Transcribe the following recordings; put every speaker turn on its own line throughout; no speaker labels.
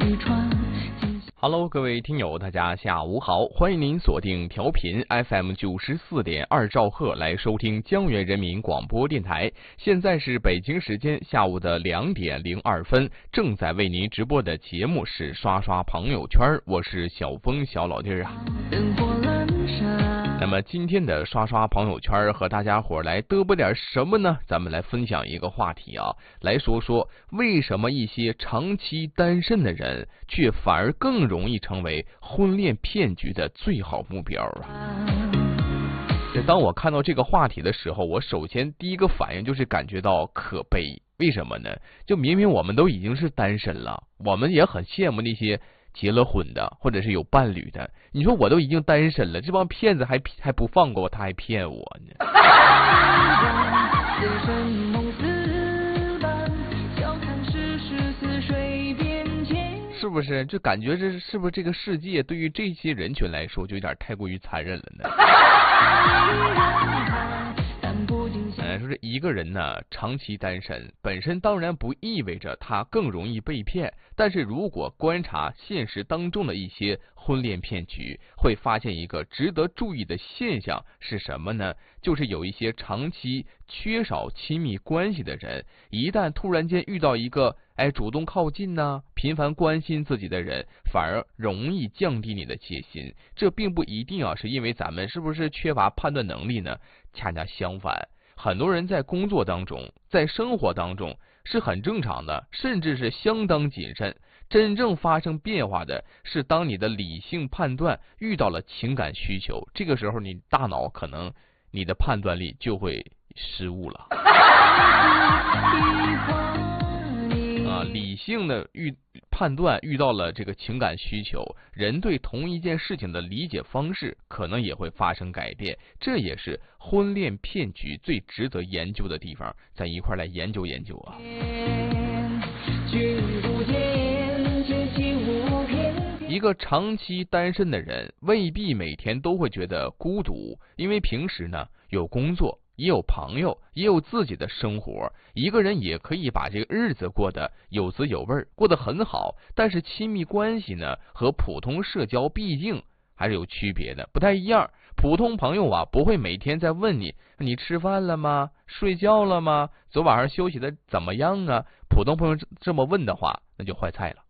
Hello， 各位听友，大家下午好，欢迎您锁定调频 FM 94.2兆赫来收听江源人民广播电台。现在是北京时间下午的2点02分，正在为您直播的节目是刷刷朋友圈，我是小峰小老弟啊。那么今天的刷刷朋友圈和大家伙来嘚啵点什么呢？咱们来分享一个话题啊，来说说为什么一些长期单身的人却反而更容易成为婚恋骗局的最好目标啊。当我看到这个话题的时候，我首先第一个反应就是感觉到可悲。为什么呢？就明明我们都已经是单身了，我们也很羡慕那些结了婚的或者是有伴侣的，你说我都已经单身了，这帮骗子还不放过我，他还骗我呢。是不是就感觉是不是这个世界对于这些人群来说就有点太过于残忍了呢？说这一个人呢长期单身本身当然不意味着他更容易被骗，但是如果观察现实当中的一些婚恋骗局，会发现一个值得注意的现象是什么呢？就是有一些长期缺少亲密关系的人，一旦突然间遇到一个主动靠近呢，频繁关心自己的人，反而容易降低你的戒心。这并不一定是因为咱们是不是缺乏判断能力呢？恰恰相反，很多人在工作当中，在生活当中是很正常的，甚至是相当谨慎。真正发生变化的是当你的理性判断遇到了情感需求，这个时候你大脑可能你的判断力就会失误了。理性的判断遇到了这个情感需求，人对同一件事情的理解方式可能也会发生改变，这也是婚恋骗局最值得研究的地方，咱一块来研究研究啊。一个长期单身的人未必每天都会觉得孤独，因为平时呢有工作，也有朋友，也有自己的生活，一个人也可以把这个日子过得有滋有味，过得很好。但是亲密关系呢和普通社交毕竟还是有区别的，不太一样。普通朋友不会每天在问你吃饭了吗？睡觉了吗？昨晚上休息的怎么样啊？普通朋友这么问的话，那就坏菜了。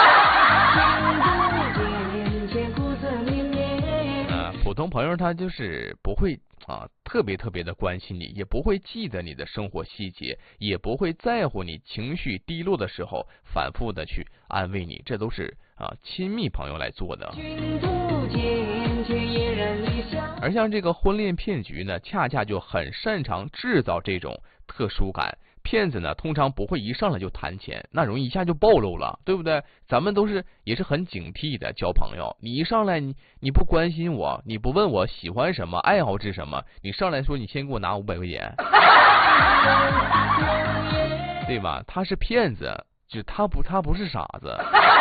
普通朋友他就是不会特别的关心你，也不会记得你的生活细节，也不会在乎你情绪低落的时候反复的去安慰你，这都是亲密朋友来做的。而像这个婚恋骗局呢，恰恰就很擅长制造这种特殊感。骗子呢通常不会一上来就谈钱，那容易一下就暴露了，对不对？咱们也是很警惕的交朋友，你一上来你不关心我，你不问我喜欢什么，爱好是什么，你上来说你先给我拿500块钱，对吧？他是骗子，就他不是傻子。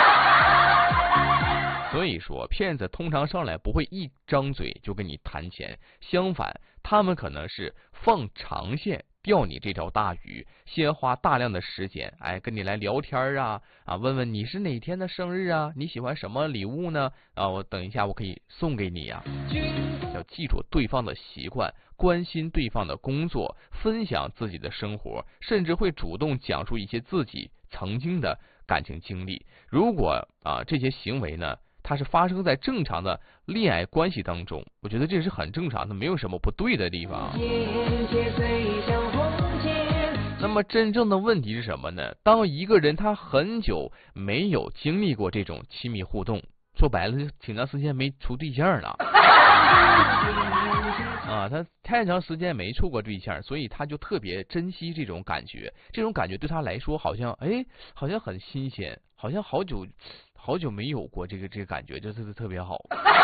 所以说骗子通常上来不会一张嘴就跟你谈钱，相反他们可能是放长线钓你这条大鱼，先花大量的时间跟你来聊天问问你是哪天的生日啊，你喜欢什么礼物呢？我等一下我可以送给你呀。要记住对方的习惯，关心对方的工作，分享自己的生活，甚至会主动讲述一些自己曾经的感情经历。如果这些行为呢它是发生在正常的恋爱关系当中，我觉得这是很正常的，没有什么不对的地方。那么真正的问题是什么呢？当一个人他很久没有经历过这种亲密互动，说白了挺长时间没处对象了他太长时间没处过对象，所以他就特别珍惜这种感觉，这种感觉对他来说好像很新鲜，好像好久没有过这个感觉，就是特别好。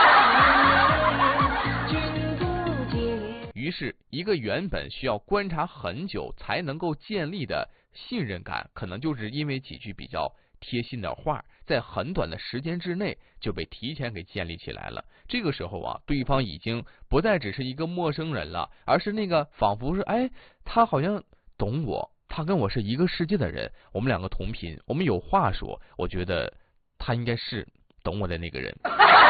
于是一个原本需要观察很久才能够建立的信任感，可能就是因为几句比较贴心的话，在很短的时间之内就被提前给建立起来了。这个时候对方已经不再只是一个陌生人了，而是那个仿佛是他好像懂我，他跟我是一个世界的人，我们两个同频，我们有话说，我觉得他应该是懂我的那个人。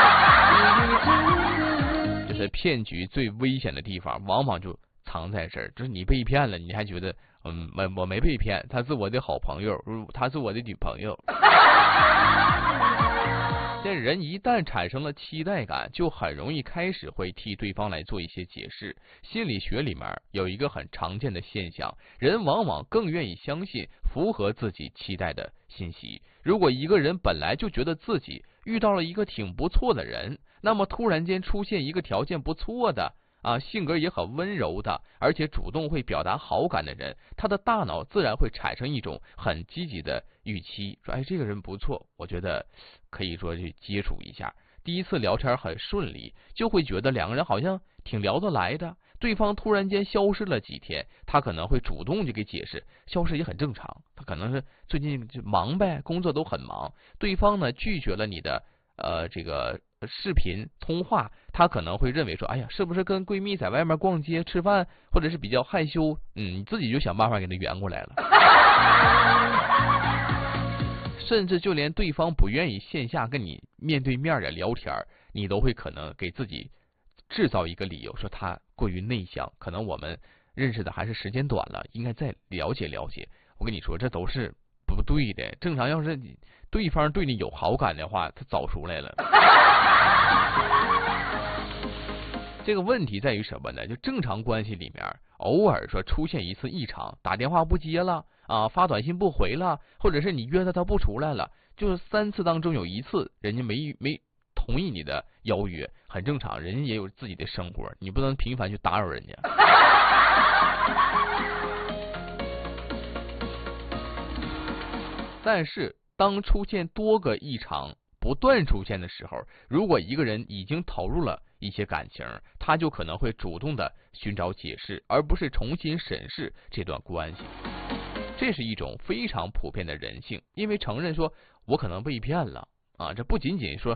就是骗局最危险的地方，往往就藏在这儿，就是你被骗了，你还觉得我没被骗，他是我的好朋友，他是我的女朋友。这人一旦产生了期待感，就很容易开始会替对方来做一些解释。心理学里面有一个很常见的现象，人往往更愿意相信符合自己期待的信息。如果一个人本来就觉得自己遇到了一个挺不错的人，那么突然间出现一个条件不错的性格也很温柔的，而且主动会表达好感的人，他的大脑自然会产生一种很积极的预期，说这个人不错，我觉得可以说去接触一下。第一次聊天很顺利，就会觉得两个人好像挺聊得来的。对方突然间消失了几天，他可能会主动就给解释，消失也很正常，他可能是最近就忙呗，工作都很忙。对方呢拒绝了你的这个视频通话，他可能会认为说，哎呀，是不是跟闺蜜在外面逛街吃饭，或者是比较害羞，你自己就想办法给他圆过来了。甚至就连对方不愿意线下跟你面对面的聊天，你都会可能给自己制造一个理由，说他过于内向，可能我们认识的还是时间短了，应该再了解了解。我跟你说，这都是不对的。正常要是对方对你有好感的话，他早出来了。这个问题在于什么呢？就正常关系里面，偶尔说出现一次异常，打电话不接了发短信不回了，或者是你约他不出来了，就是3次当中有1次人家没同意你的邀约，很正常，人家也有自己的生活，你不能频繁去打扰人家。但是当出现多个异常不断出现的时候，如果一个人已经投入了一些感情，他就可能会主动的寻找解释，而不是重新审视这段关系。这是一种非常普遍的人性，因为承认说我可能被骗了这不仅仅说